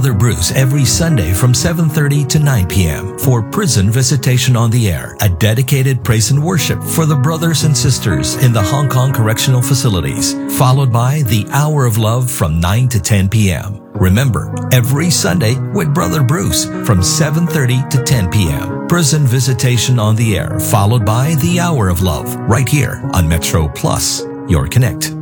Brother Bruce every Sunday from 7:30 to 9 p.m. for Prison Visitation on the Air, a dedicated praise and worship for the brothers and sisters in the Hong Kong correctional facilities, followed by the Hour of Love from 9 to 10 p.m. Remember, every Sunday with Brother Bruce from 7:30 to 10 p.m. Prison Visitation on the Air, followed by the Hour of Love, right here on Metro Plus, your connect.